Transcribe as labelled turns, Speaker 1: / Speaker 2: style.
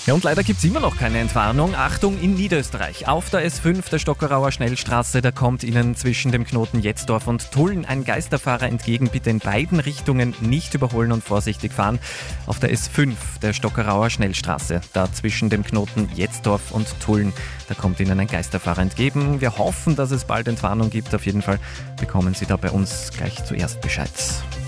Speaker 1: Ja, und leider gibt es immer noch keine Entwarnung. Achtung, in Niederösterreich. Auf der S5 der Stockerauer Schnellstraße, da kommt Ihnen zwischen dem Knoten Jetzdorf und Tulln ein Geisterfahrer entgegen. Bitte in beiden Richtungen nicht überholen und vorsichtig fahren. Auf der S5 der Stockerauer Schnellstraße, da zwischen dem Knoten Jetzdorf und Tulln, da kommt Ihnen ein Geisterfahrer entgegen. Wir hoffen, dass es bald Entwarnung gibt. Auf jeden Fall bekommen Sie da bei uns gleich zuerst Bescheid.